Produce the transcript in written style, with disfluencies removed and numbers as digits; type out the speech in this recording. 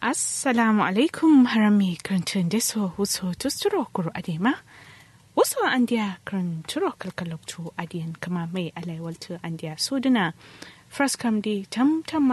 Assalamu alaikum harami krantun deso huso tusturo kuru adema. Wasu andiya kranturo kalkaloktu adiyan kama mai alaiwaltu andiya suduna. First come di tam